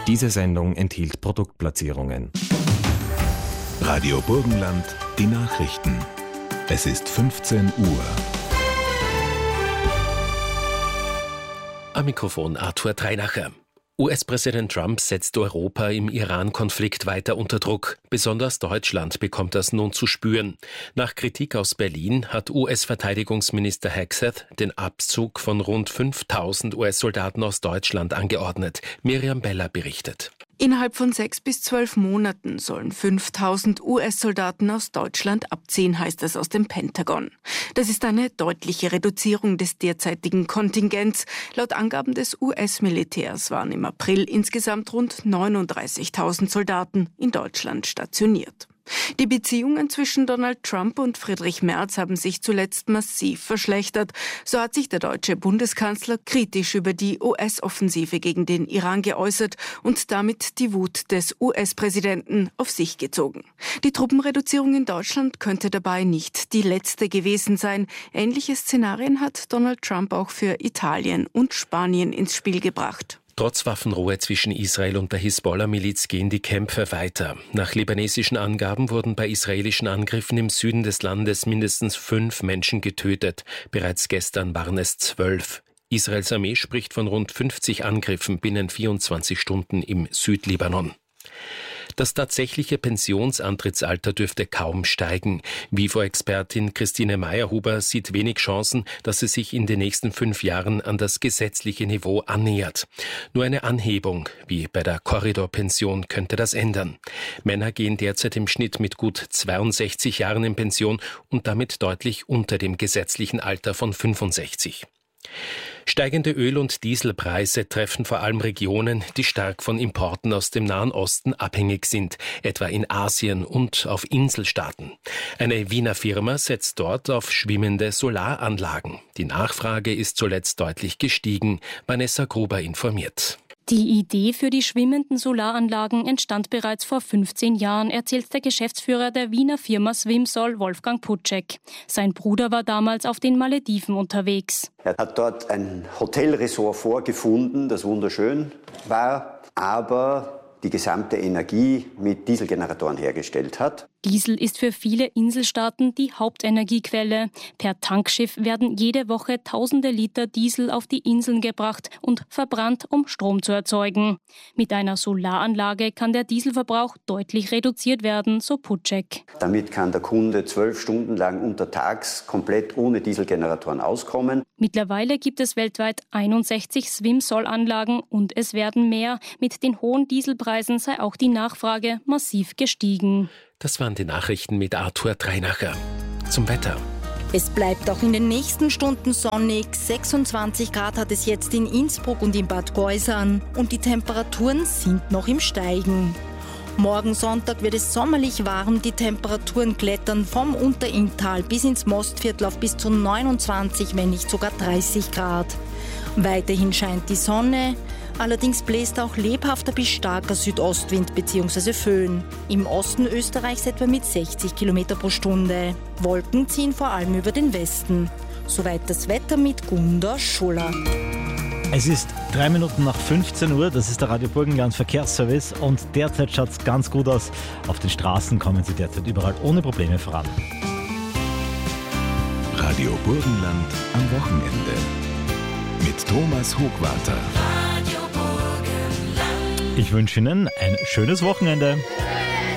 Diese Sendung enthielt Produktplatzierungen. Radio Burgenland, die Nachrichten. Es ist 15 Uhr. Am Mikrofon Arthur Treinacher. US-Präsident Trump setzt Europa im Iran-Konflikt weiter unter Druck. Besonders Deutschland bekommt das nun zu spüren. Nach Kritik aus Berlin hat US-Verteidigungsminister Hegseth den Abzug von rund 5.000 US-Soldaten aus Deutschland angeordnet. Miriam Beller berichtet. Innerhalb von 6 bis 12 Monaten sollen 5.000 US-Soldaten aus Deutschland abziehen, heißt es aus dem Pentagon. Das ist eine deutliche Reduzierung des derzeitigen Kontingents. Laut Angaben des US-Militärs waren im April insgesamt rund 39.000 Soldaten in Deutschland stationiert. Die Beziehungen zwischen Donald Trump und Friedrich Merz haben sich zuletzt massiv verschlechtert. So hat sich der deutsche Bundeskanzler kritisch über die US-Offensive gegen den Iran geäußert und damit die Wut des US-Präsidenten auf sich gezogen. Die Truppenreduzierung in Deutschland könnte dabei nicht die letzte gewesen sein. Ähnliche Szenarien hat Donald Trump auch für Italien und Spanien ins Spiel gebracht. Trotz Waffenruhe zwischen Israel und der Hisbollah-Miliz gehen die Kämpfe weiter. Nach libanesischen Angaben wurden bei israelischen Angriffen im Süden des Landes mindestens 5 Menschen getötet. Bereits gestern waren es 12. Israels Armee spricht von rund 50 Angriffen binnen 24 Stunden im Südlibanon. Das tatsächliche Pensionsantrittsalter dürfte kaum steigen. WIFO-Expertin Christine Meyerhuber sieht wenig Chancen, dass es sich in den nächsten 5 Jahren an das gesetzliche Niveau annähert. Nur eine Anhebung, wie bei der Korridorpension, könnte das ändern. Männer gehen derzeit im Schnitt mit gut 62 Jahren in Pension und damit deutlich unter dem gesetzlichen Alter von 65. Steigende Öl- und Dieselpreise treffen vor allem Regionen, die stark von Importen aus dem Nahen Osten abhängig sind, etwa in Asien und auf Inselstaaten. Eine Wiener Firma setzt dort auf schwimmende Solaranlagen. Die Nachfrage ist zuletzt deutlich gestiegen. Vanessa Gruber informiert. Die Idee für die schwimmenden Solaranlagen entstand bereits vor 15 Jahren, erzählt der Geschäftsführer der Wiener Firma Swimsol, Wolfgang Putschek. Sein Bruder war damals auf den Malediven unterwegs. Er hat dort ein Hotelresort vorgefunden, das wunderschön war, aber die gesamte Energie mit Dieselgeneratoren hergestellt hat. Diesel ist für viele Inselstaaten die Hauptenergiequelle. Per Tankschiff werden jede Woche tausende Liter Diesel auf die Inseln gebracht und verbrannt, um Strom zu erzeugen. Mit einer Solaranlage kann der Dieselverbrauch deutlich reduziert werden, so Putschek. Damit kann der Kunde 12 Stunden lang untertags komplett ohne Dieselgeneratoren auskommen. Mittlerweile gibt es weltweit 61 Swimsol-Anlagen und es werden mehr. Mit den hohen Dieselpreisen sei auch die Nachfrage massiv gestiegen. Das waren die Nachrichten mit Arthur Treinacher. Zum Wetter. Es bleibt auch in den nächsten Stunden sonnig. 26 Grad hat es jetzt in Innsbruck und in Bad Geusern. Und die Temperaturen sind noch im Steigen. Morgen Sonntag wird es sommerlich warm. Die Temperaturen klettern vom Unterinntal bis ins Mostviertel auf bis zu 29, wenn nicht sogar 30 Grad. Weiterhin scheint die Sonne. Allerdings bläst auch lebhafter bis starker Südostwind bzw. Föhn. Im Osten Österreichs etwa mit 60 km pro Stunde. Wolken ziehen vor allem über den Westen. Soweit das Wetter mit Gunda Schuller. Es ist 3 Minuten nach 15 Uhr, das ist der Radio Burgenland Verkehrsservice und derzeit schaut es ganz gut aus. Auf den Straßen kommen Sie derzeit überall ohne Probleme voran. Radio Burgenland am Wochenende. Mit Thomas Hochwarter. Ich wünsche Ihnen ein schönes Wochenende.